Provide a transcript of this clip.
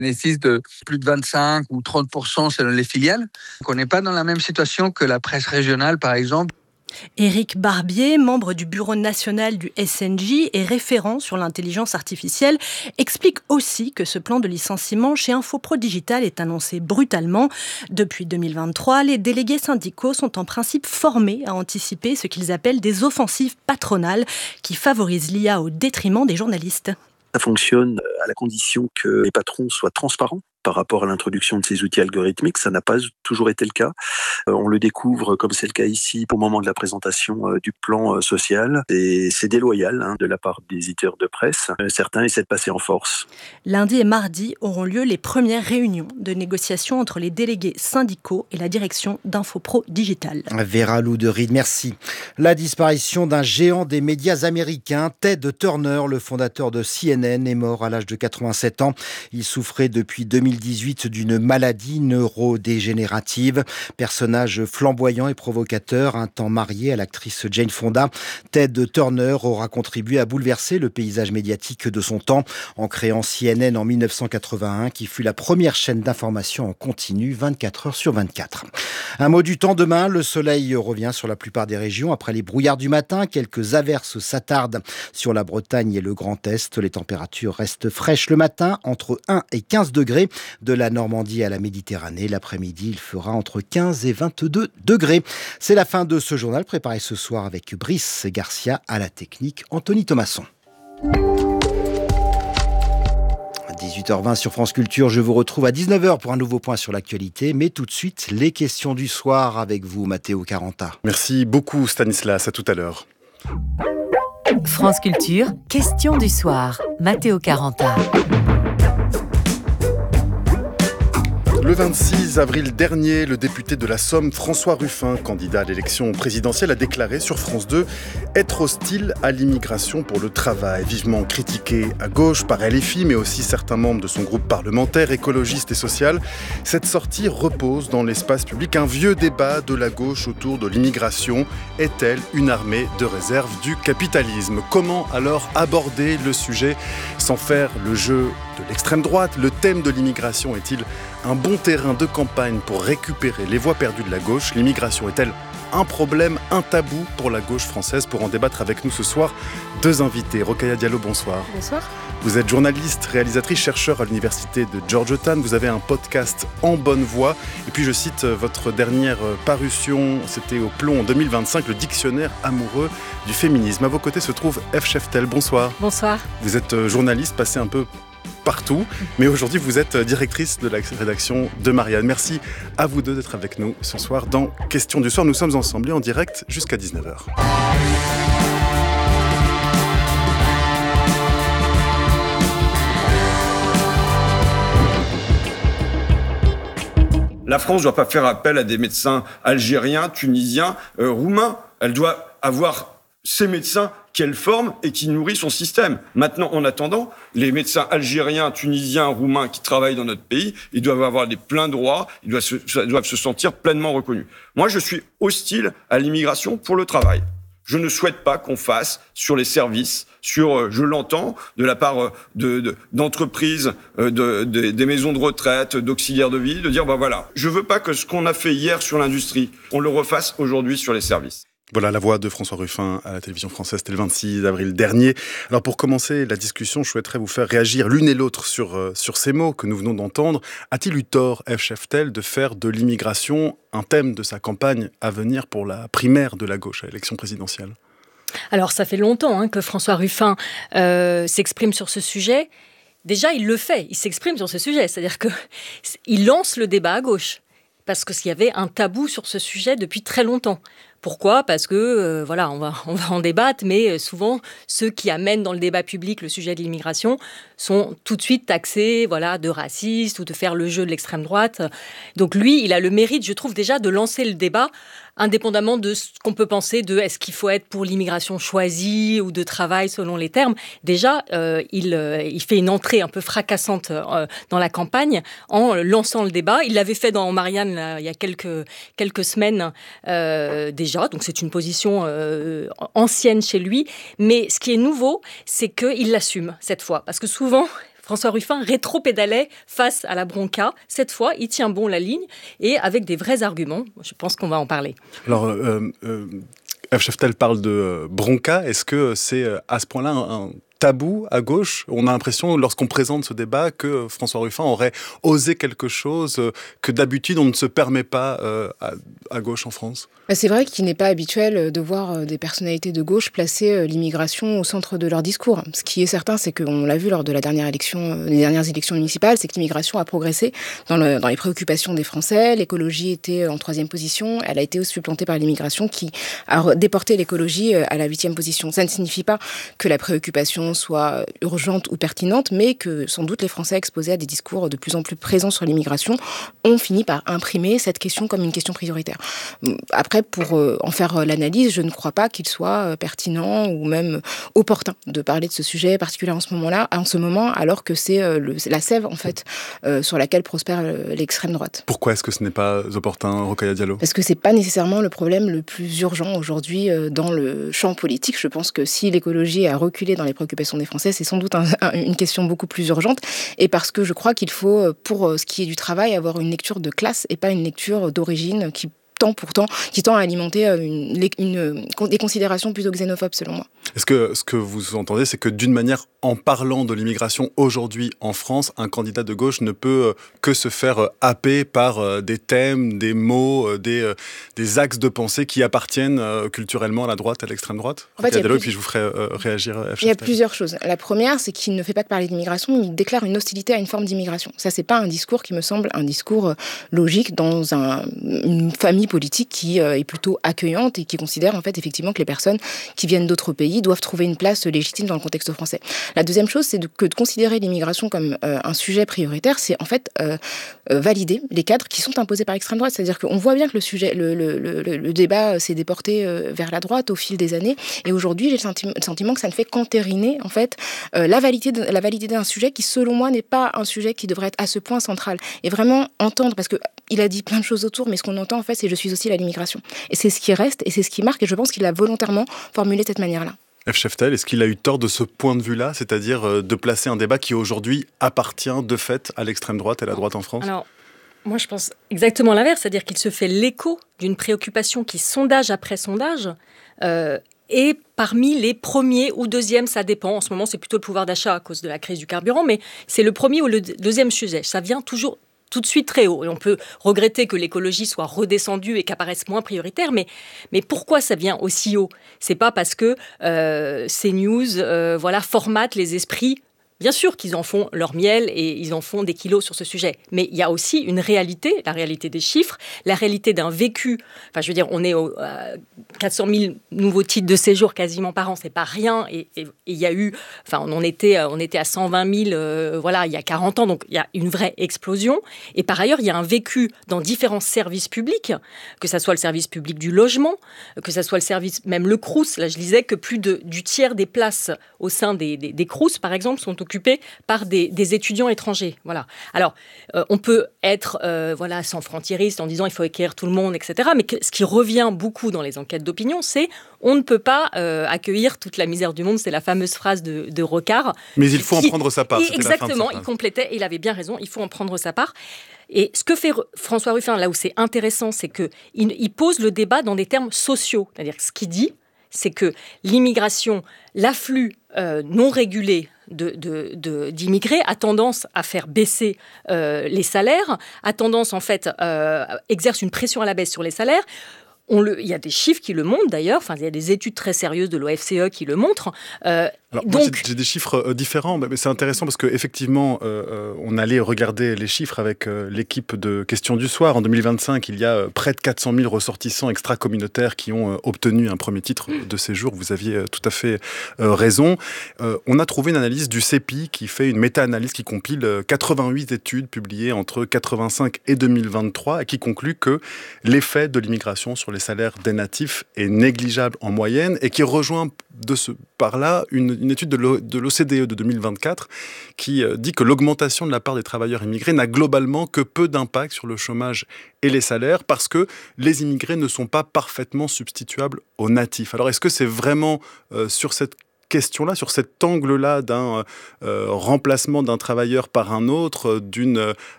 bénéfice de plus de 25 ou 30% selon les filiales. Donc on n'est pas dans la même situation que la presse régionale, par exemple. Éric Barbier, membre du bureau national du SNJ et référent sur l'intelligence artificielle, explique aussi que ce plan de licenciement chez Infopro Digital est annoncé brutalement. Depuis 2023, les délégués syndicaux sont en principe formés à anticiper ce qu'ils appellent des offensives patronales qui favorisent l'IA au détriment des journalistes. Ça fonctionne à la condition que les patrons soient transparents par rapport à l'introduction de ces outils algorithmiques. Ça n'a pas toujours été le cas. On le découvre, comme c'est le cas ici, au moment de la présentation du plan social. Et c'est déloyal de la part des éditeurs de presse. Certains essaient de passer en force. Lundi et mardi auront lieu les premières réunions de négociation entre les délégués syndicaux et la direction d'Infopro Digital. Vera Louderide, merci. La disparition d'un géant des médias américains, Ted Turner, le fondateur de CNN, est mort à l'âge de 87 ans. Il souffrait depuis 2018 d'une maladie neurodégénérative. Personnage flamboyant et provocateur, un temps marié à l'actrice Jane Fonda, Ted Turner aura contribué à bouleverser le paysage médiatique de son temps en créant CNN en 1981, qui fut la première chaîne d'information en continu 24 heures sur 24. Un mot du temps demain, le soleil revient sur la plupart des régions après les brouillards du matin. Quelques averses s'attardent sur la Bretagne et le Grand Est. Les températures restent fraîches le matin, entre 1 et 15 degrés. De la Normandie à la Méditerranée, l'après-midi, il fera entre 15 et 22 degrés. C'est la fin de ce journal préparé ce soir avec Brice Garcia à la technique, Anthony Thomasson. 18h20 sur France Culture, je vous retrouve à 19h pour un nouveau point sur l'actualité, mais tout de suite, les questions du soir avec vous, Matteo Caranta. Merci beaucoup Stanislas, à tout à l'heure. France Culture, question du soir, Matteo Caranta. Le 26 avril dernier, le député de la Somme, François Ruffin, candidat à l'élection présidentielle, a déclaré sur France 2 être hostile à l'immigration pour le travail. Vivement critiqué à gauche par LFI, mais aussi certains membres de son groupe parlementaire, écologiste et social, cette sortie repose dans l'espace public un vieux débat de la gauche autour de l'immigration. Est-elle une armée de réserve du capitalisme ? Comment alors aborder le sujet sans faire le jeu de l'extrême droite ? Le thème de l'immigration est-il un bon terrain de campagne pour récupérer les voix perdues de la gauche ? L'immigration est-elle un problème, un tabou pour la gauche française ? Pour en débattre avec nous ce soir, deux invités. Rokhaya Diallo, bonsoir. Bonsoir. Vous êtes journaliste, réalisatrice, chercheur à l'université de Georgetown. Vous avez un podcast En bonne voie. Et puis je cite votre dernière parution, c'était au Plomb en 2025, le dictionnaire amoureux du féminisme. À vos côtés se trouve Ève Cheftel. Bonsoir. Bonsoir. Vous êtes journaliste, passé un peu partout, mais aujourd'hui vous êtes directrice de la rédaction de Marianne. Merci à vous deux d'être avec nous ce soir dans Question du soir. Nous sommes ensemble en direct jusqu'à 19h. La France ne doit pas faire appel à des médecins algériens, tunisiens, roumains. Elle doit avoir ces médecins qu'elle forme et qui nourrit son système. Maintenant, en attendant, les médecins algériens, tunisiens, roumains qui travaillent dans notre pays, ils doivent avoir des pleins droits, ils doivent se sentir pleinement reconnus. Moi, je suis hostile à l'immigration pour le travail. Je ne souhaite pas qu'on fasse sur les services, je l'entends, de la part d'entreprises, des maisons de retraite, d'auxiliaires de vie, de dire, voilà, je veux pas que ce qu'on a fait hier sur l'industrie, on le refasse aujourd'hui sur les services. Voilà la voix de François Ruffin à la télévision française, c'était le 26 avril dernier. Alors pour commencer la discussion, je souhaiterais vous faire réagir l'une et l'autre sur ces mots que nous venons d'entendre. A-t-il eu tort, Ève Cheftel, de faire de l'immigration un thème de sa campagne à venir pour la primaire de la gauche à l'élection présidentielle ? Alors ça fait longtemps que François Ruffin s'exprime sur ce sujet. Déjà, il le fait, il s'exprime sur ce sujet, c'est-à-dire qu'il lance le débat à gauche. Parce qu'il y avait un tabou sur ce sujet depuis très longtemps. Pourquoi ? Parce que, on va en débattre, mais souvent, ceux qui amènent dans le débat public le sujet de l'immigration sont tout de suite taxés de racistes ou de faire le jeu de l'extrême droite. Donc lui, il a le mérite, je trouve déjà, de lancer le débat, indépendamment de ce qu'on peut penser de est-ce qu'il faut être pour l'immigration choisie ou de travail selon les termes. Déjà, il fait une entrée un peu fracassante dans la campagne en lançant le débat. Il l'avait fait dans Marianne là, il y a quelques semaines déjà, donc c'est une position ancienne chez lui. Mais ce qui est nouveau, c'est qu'il l'assume cette fois. Parce que souvent, François Ruffin rétropédalait face à la bronca. Cette fois, il tient bon la ligne et avec des vrais arguments. Je pense qu'on va en parler. Alors, F. Scheftel parle de bronca. Est-ce que c'est à ce point-là un tabou à gauche? On a l'impression, lorsqu'on présente ce débat, que François Ruffin aurait osé quelque chose que d'habitude on ne se permet pas à gauche en France. C'est vrai qu'il n'est pas habituel de voir des personnalités de gauche placer l'immigration au centre de leur discours. Ce qui est certain, c'est qu'on l'a vu lors de les dernières élections municipales, c'est que l'immigration a progressé dans les préoccupations des Français. L'écologie était en 3e position. Elle a été aussi supplantée par l'immigration qui a déporté l'écologie à la 8e position. Ça ne signifie pas que la préoccupation soit urgente ou pertinente, mais que sans doute les Français exposés à des discours de plus en plus présents sur l'immigration ont fini par imprimer cette question comme une question prioritaire. Après, pour en faire l'analyse, je ne crois pas qu'il soit pertinent ou même opportun de parler de ce sujet particulier en ce moment, alors que c'est la sève en fait sur laquelle prospère l'extrême droite. Pourquoi est-ce que ce n'est pas opportun, Rokhaya Diallo ? Parce que c'est pas nécessairement le problème le plus urgent aujourd'hui dans le champ politique. Je pense que si l'écologie a reculé dans les préoccupations des Français, c'est sans doute une question beaucoup plus urgente. Et parce que je crois qu'il faut, pour ce qui est du travail, avoir une lecture de classe et pas une lecture d'origine qui tend à alimenter des considérations plutôt xénophobes, selon moi. Est-ce que ce que vous entendez, c'est que d'une manière, en parlant de l'immigration aujourd'hui en France, un candidat de gauche ne peut que se faire happer par des thèmes, des mots, des axes de pensée qui appartiennent culturellement à la droite, à l'extrême droite ? En fait, et puis je vous ferai réagir. Il y a plusieurs choses. La première, c'est qu'il ne fait pas que parler d'immigration, mais il déclare une hostilité à une forme d'immigration. Ça, c'est pas un discours qui me semble un discours logique dans une famille politique qui est plutôt accueillante et qui considère en fait effectivement que les personnes qui viennent d'autres pays doivent trouver une place légitime dans le contexte français. La deuxième chose, c'est que de considérer l'immigration comme un sujet prioritaire, c'est en fait valider les cadres qui sont imposés par l'extrême droite. C'est-à-dire qu'on voit bien que le débat s'est déporté vers la droite au fil des années, et aujourd'hui j'ai le sentiment que ça ne fait qu'entériner en fait la validité d'un sujet qui, selon moi, n'est pas un sujet qui devrait être à ce point central. Et vraiment entendre, parce que il a dit plein de choses autour, mais ce qu'on entend en fait, c'est « je suis hostile à l'immigration ». Et c'est ce qui reste, et c'est ce qui marque, et je pense qu'il a volontairement formulé de cette manière-là. F. Scheftel, est-ce qu'il a eu tort de ce point de vue-là, c'est-à-dire de placer un débat qui aujourd'hui appartient de fait à l'extrême droite et à la droite en France ? Alors, moi je pense exactement l'inverse, c'est-à-dire qu'il se fait l'écho d'une préoccupation qui, sondage après sondage, est parmi les premiers ou deuxièmes, ça dépend. En ce moment, c'est plutôt le pouvoir d'achat à cause de la crise du carburant, mais c'est le premier ou le deuxième sujet. Ça vient toujours tout de suite très haut. Et on peut regretter que l'écologie soit redescendue et qu'apparaisse moins prioritaire, mais pourquoi ça vient aussi haut ? C'est pas parce que CNews formate les esprits. Bien sûr qu'ils en font leur miel et ils en font des kilos sur ce sujet. Mais il y a aussi une réalité, la réalité des chiffres, la réalité d'un vécu. Enfin, je veux dire, on est aux 400 000 nouveaux titres de séjour quasiment par an, c'est pas rien. Et il y a eu, enfin, on était à 120 000, il y a 40 ans, donc il y a une vraie explosion. Et par ailleurs, il y a un vécu dans différents services publics, que ça soit le service public du logement, que ça soit le service, même le Crous. Là, je lisais que plus du tiers des places au sein des Crous, par exemple, sont occupés par des étudiants étrangers. Voilà. Alors, on peut être sans frontiériste en disant il faut accueillir tout le monde, etc. Mais ce qui revient beaucoup dans les enquêtes d'opinion, c'est on ne peut pas accueillir toute la misère du monde. C'est la fameuse phrase de Rocard. Mais il faut en prendre sa part. Exactement, il complétait, il avait bien raison, il faut en prendre sa part. Et ce que fait François Ruffin, là où c'est intéressant, c'est qu'il pose le débat dans des termes sociaux. C'est-à-dire que ce qu'il dit, c'est que l'immigration, l'afflux non régulé d'immigrés a tendance à faire baisser les salaires, a tendance en fait, exerce une pression à la baisse sur les salaires. Il y a des chiffres qui le montrent d'ailleurs, enfin, il y a des études très sérieuses de l'OFCE qui le montrent. Alors, moi, j'ai des chiffres différents, mais c'est intéressant parce qu'effectivement, on allait regarder les chiffres avec l'équipe de Questions du Soir. En 2025, il y a près de 400 000 ressortissants extra-communautaires qui ont obtenu un premier titre de séjour. Vous aviez tout à fait raison. On a trouvé une analyse du CEPI qui fait une méta-analyse qui compile 88 études publiées entre 85 et 2023 et qui conclut que l'effet de l'immigration sur les salaires des natifs est négligeable en moyenne et qui rejoint par là une étude de l'OCDE de 2024 qui dit que l'augmentation de la part des travailleurs immigrés n'a globalement que peu d'impact sur le chômage et les salaires parce que les immigrés ne sont pas parfaitement substituables aux natifs. Alors est-ce que c'est vraiment sur cette question-là, sur cet angle-là d'un remplacement d'un travailleur par un autre, d'une